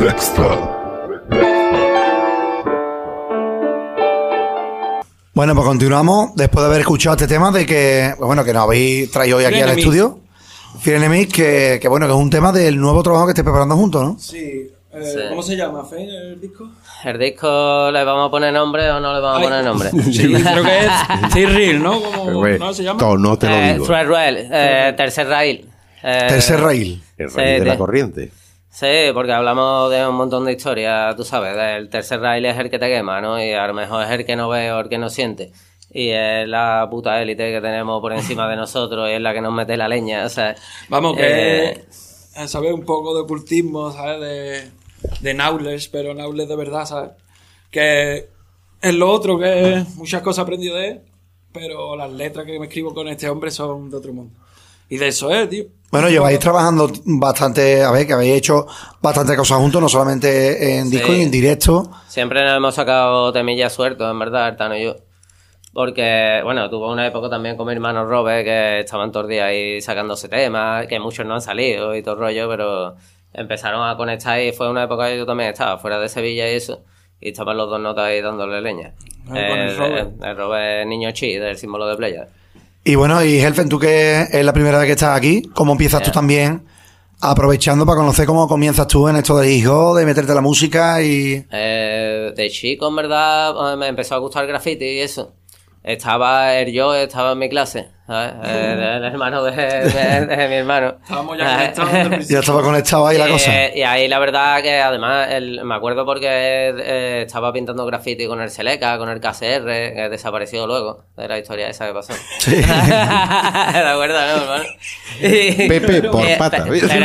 Bueno, pues continuamos después de haber escuchado este tema de que, bueno, que nos habéis traído hoy aquí al estudio. Fear Enemies, que bueno, que es un tema del nuevo trabajo que estáis preparando juntos, ¿no? Sí. ¿Cómo se llama, Fe, el disco? ¿El disco le vamos a poner nombre o no le vamos a poner nombre? Sí, creo que es Cyril, ¿no? ¿No se llama? No te lo digo. Thread Rail, tercer rail. Tercer rail. El rail de la corriente. Sí, porque hablamos de un montón de historias, tú sabes, el tercer rail es el que te quema, ¿no? Y a lo mejor es el que no ve o el que no siente. Y es la puta élite que tenemos por encima de nosotros y es la que nos mete la leña, o sea... Vamos, que saber un poco de ocultismo, ¿sabes? De knowledge, pero knowledge de verdad, ¿sabes? Que es lo otro, que muchas cosas aprendí de él, pero las letras que me escribo con este hombre son de otro mundo. Y de eso es, tío. Bueno, lleváis trabajando bastante, a ver, que habéis hecho bastante cosas juntos, no solamente en disco y en directo. Siempre nos hemos sacado temillas sueltos, en verdad, Artano y yo. Porque, bueno, tuvo una época también con mi hermano Robert, que estaban todos los días ahí sacándose temas, que muchos no han salido y todo el rollo, pero empezaron a conectar y fue una época que yo también estaba fuera de Sevilla y eso, y estaban los dos notas ahí dándole leña. El Robert niño chi, del símbolo de playa. Y bueno, y Helfen, tú que es la primera vez que estás aquí, ¿cómo empiezas tú también, aprovechando para conocer cómo comienzas tú en esto del hip hop, de meterte en la música y...? De chico, en verdad, me empezó a gustar el graffiti y eso. Estaba en mi clase, ¿sabes? El hermano de mi hermano. Estábamos ya conectados. Ya estaba conectado ahí la cosa. Y ahí la verdad que además me acuerdo porque estaba pintando graffiti con el Seleca, con el KCR, que desapareció luego de la historia esa que pasó. Sí. ¿Te acuerdas, no, hermano? Pepe por pata.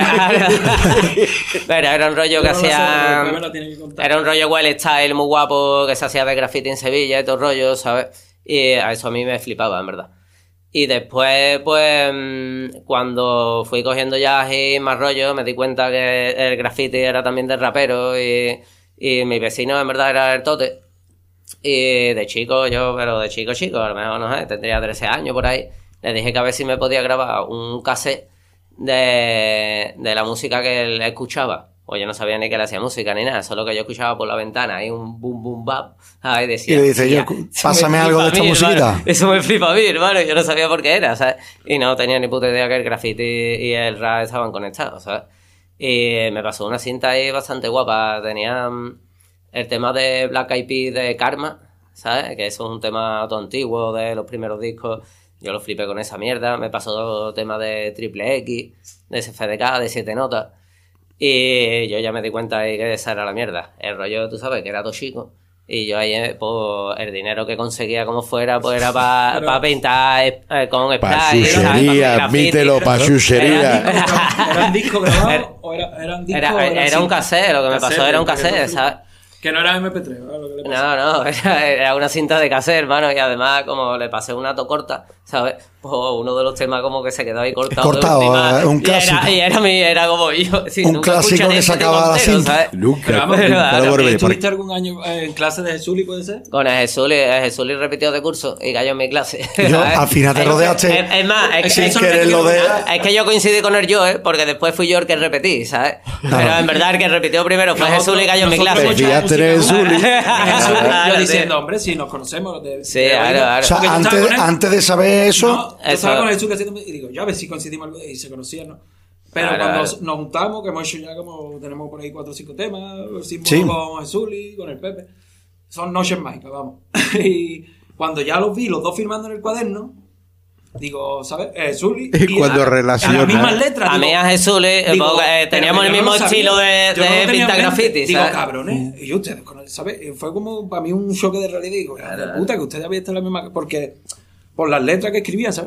Pero era un rollo que hacía... Era un rollo wild style muy guapo que se hacía de graffiti en Sevilla y todo el rollo, ¿sabes? Y a eso a mí me flipaba, en verdad. Y después, pues, cuando fui cogiendo ya así más rollo, me di cuenta que el graffiti era también de rapero y mi vecino, en verdad, era el Tote. Y de chico, pero de chico, a lo mejor, no sé, tendría 13 años por ahí, le dije que a ver si me podía grabar un cassette de la música que él escuchaba. Pues yo no sabía ni que él hacía música ni nada, solo que yo escuchaba por la ventana ahí un boom boom bap, y decía, y le dice yo, pásame algo de esta musiquita. Hermano, eso me flipa a mí, hermano, yo no sabía por qué era, ¿sabes? Y no tenía ni puta idea que el graffiti y el rap estaban conectados, ¿sabes? Y me pasó una cinta ahí bastante guapa, tenía el tema de Black Eyed Peas de Karma, ¿sabes? Que eso es un tema todo antiguo de los primeros discos. Yo lo flipé con esa mierda. Me pasó tema de Triple X, de SFDK, de 7 notas. Y yo ya me di cuenta de que esa era la mierda. El rollo, tú sabes, que era todo chico. Y yo ahí, pues, el dinero que conseguía como fuera, pues era para pintar con spray. Pa' chuchería, admítelo, pa' chuchería. ¿Era un disco grabado o eran discos? Era un cassette, lo que me pasó era un cassette, ¿sabes? Que no era MP3, ¿no? Lo que le pasó. No, era una cinta de cassette, hermano, y además como le pasé una corta, ¿sabes? Pues uno de los temas como que se quedó ahí cortado. Cortado, un clásico. Y era como yo, sí, un clásico que sacaba la cinta. ¿sabes? Nunca. ¿Estuviste algún año en clase de Jesuli, puede ser? Con el Jesuli repitió de curso y cayó en mi clase. Yo, al final te rodeaste. Es más, es que yo coincidí con el porque después fui yo el que repetí, ¿sabes? Pero en verdad el que repitió primero fue Jesuli y cayó en mi clase. Fíjate en Jesuli. Yo diciendo, hombre, si nos conocemos. Sí, claro. O sea, antes de saber eso... Yo estaba con el Jesuli haciendo... Y digo, ya a ver si coincidimos y se conocían, ¿no? Pero cuando nos juntamos, que hemos hecho ya como... Tenemos por ahí 4 o 5 temas. Sí. Con Jesuli, con el Pepe. Son noches mágicas, vamos. Y cuando ya los vi, los dos firmando en el cuaderno... Digo, ¿sabes? Jesuli y cuando relaciona las mismas letras. A mí a Jesuli teníamos el mismo estilo de pinta graffiti, digo, cabrones. Y ustedes, ¿sabes? Fue como para mí un choque de realidad. Digo, puta, que ustedes habían visto la misma... Porque... Por las letras que escribían, ¿sabes?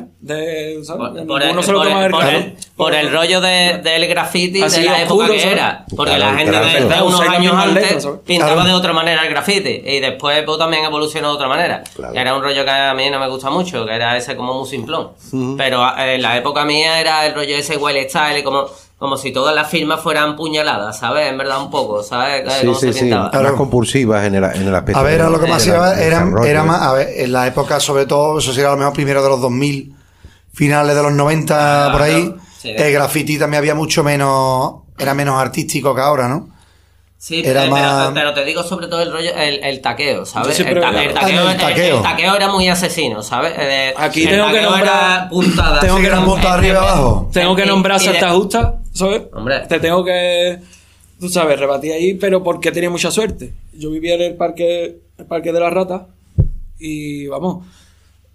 Por el rollo del graffiti así de la época oscuro, que ¿sabes? era. Porque la gente de unos años antes pintaba claro. de otra manera el graffiti. Y después pues, también evolucionó de otra manera. Claro. Que era un rollo que a mí no me gusta mucho, que era ese como muy simplón. Pero en la época mía era el rollo ese wild style, como si todas las firmas fueran puñaladas, ¿sabes? En verdad un poco, ¿sabes? Sí. Más compulsivas en el aspecto. A ver, lo que más era más, a ver, en la época sobre todo, eso sería a lo mejor primero de los 2000, finales de los 90, por ahí, sí. El graffiti también había mucho menos, era menos artístico que ahora, ¿no? Sí, era más... pero te digo sobre todo el rollo, el taqueo, ¿sabes? El taqueo era muy asesino, ¿sabes? Aquí tengo que nombrar puntadas. Tengo que nombrar arriba y abajo. Tengo que nombrar Santa Justa, ¿sabes? Hombre. Te tengo que, tú sabes, rebatir ahí, pero porque tenía mucha suerte. Yo vivía en el parque de las ratas y, vamos,